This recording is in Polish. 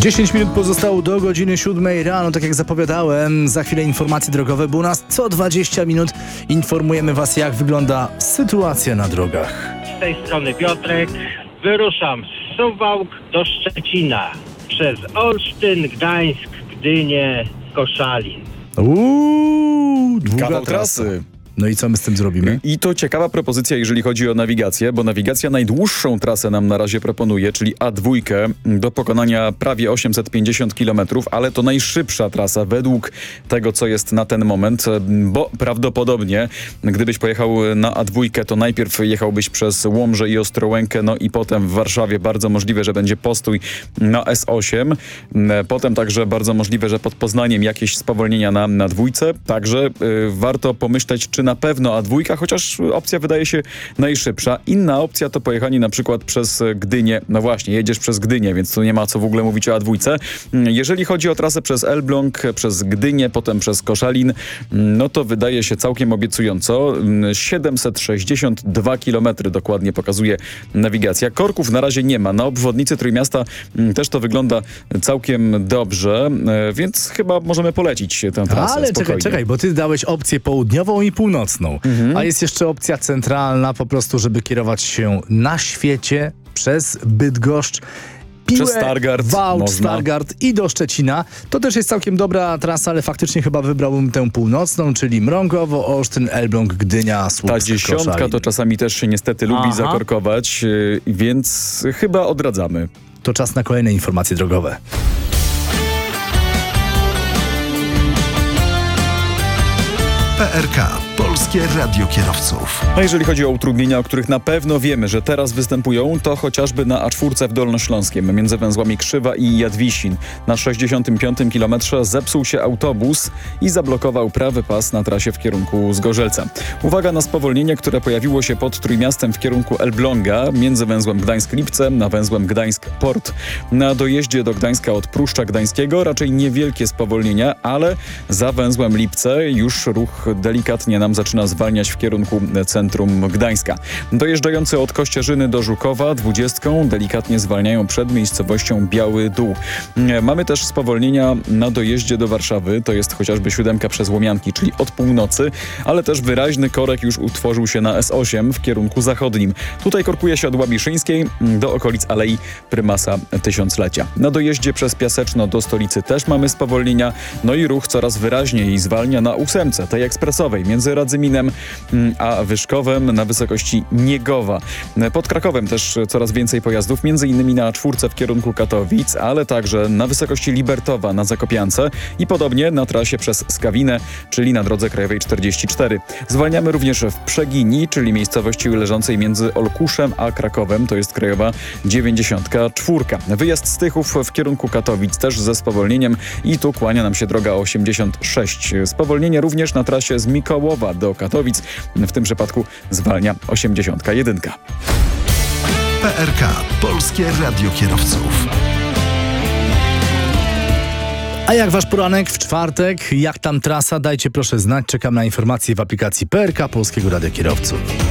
10 minut pozostało do godziny 7 rano, tak jak zapowiadałem. Za chwilę informacje drogowe, bo u nas co 20 minut informujemy Was, jak wygląda sytuacja na drogach. Z tej strony Piotrek. Wyruszam z Suwałk do Szczecina przez Olsztyn, Gdańsk, Gdynię, Koszalin. Długa Kawał trasa. trasy. No i co my z tym zrobimy? I to ciekawa propozycja, jeżeli chodzi o nawigację, bo nawigacja najdłuższą trasę nam na razie proponuje, czyli A2 do pokonania prawie 850 km, ale to najszybsza trasa według tego, co jest na ten moment, bo prawdopodobnie gdybyś pojechał na A2, to najpierw jechałbyś przez Łomżę i Ostrołękę, no i potem w Warszawie bardzo możliwe, że będzie postój na S8. Potem także bardzo możliwe, że pod Poznaniem jakieś spowolnienia na dwójce. Także warto pomyśleć, czy na pewno A2, chociaż opcja wydaje się najszybsza. Inna opcja to pojechanie na przykład przez Gdynię. No właśnie, jedziesz przez Gdynię, więc tu nie ma co w ogóle mówić o A2. Jeżeli chodzi o trasę przez Elbląg, przez Gdynię, potem przez Koszalin, no to wydaje się całkiem obiecująco. 762 km dokładnie pokazuje nawigacja. Korków na razie nie ma. Na obwodnicy Trójmiasta też to wygląda całkiem dobrze, więc chyba możemy polecić tę trasę. Ale spokojnie. czekaj, bo ty dałeś opcję południową i północną. A jest jeszcze opcja centralna, po prostu, żeby kierować się na świecie przez Bydgoszcz, Piłę, Przez Stargard Wałcz, można. Stargard i do Szczecina. To też jest całkiem dobra trasa, ale faktycznie chyba wybrałbym tę północną, czyli Mrągowo, Olsztyn, Elbląg, Gdynia, Słupsk, Ta dziesiątka Koszalin. to czasami też się niestety lubi zakorkować, więc chyba odradzamy. To czas na kolejne informacje drogowe. PRK. Polskie Radio Kierowców. A jeżeli chodzi o utrudnienia, o których na pewno wiemy, że teraz występują, to chociażby na A4 w Dolnośląskiem, między węzłami Krzywa i Jadwisin. Na 65 kilometrze zepsuł się autobus i zablokował prawy pas na trasie w kierunku Zgorzelca. Uwaga na spowolnienie, które pojawiło się pod Trójmiastem w kierunku Elbląga, między węzłem Gdańsk-Lipce, a węzłem Gdańsk-Port. Na dojeździe do Gdańska od Pruszcza Gdańskiego raczej niewielkie spowolnienia, ale za węzłem Lipce już ruch delikatnie nam zaczyna zwalniać w kierunku centrum Gdańska. Dojeżdżający od Kościerzyny do Żukowa 20 delikatnie zwalniają przed miejscowością Biały Dół. Mamy też spowolnienia na dojeździe do Warszawy, to jest chociażby 7 przez Łomianki, czyli od północy, ale też wyraźny korek już utworzył się na S8 w kierunku zachodnim. Tutaj korkuje się od Łabiszyńskiej do okolic Alei Prymasa Tysiąclecia. Na dojeździe przez Piaseczno do stolicy też mamy spowolnienia, no i ruch coraz wyraźniej zwalnia na 8, tej ekspresowej, między Radzyminem a Wyszkowem na wysokości Niegowa. Pod Krakowem też coraz więcej pojazdów, między innymi na A4 w kierunku Katowic, ale także na wysokości Libertowa na Zakopiance i podobnie na trasie przez Skawinę, czyli na drodze krajowej 44. Zwalniamy również w Przegini, czyli miejscowości leżącej między Olkuszem a Krakowem, to jest krajowa 94. Wyjazd z Tychów w kierunku Katowic też ze spowolnieniem i tu kłania nam się droga 86. Spowolnienie również na trasie z Mikołowa do Katowic, w tym przypadku zwalnia 81. PRK. Polskie Radio Kierowców. A jak wasz poranek w czwartek? Jak tam trasa? Dajcie proszę znać. Czekam na informacje w aplikacji PRK Polskiego Radia Kierowców.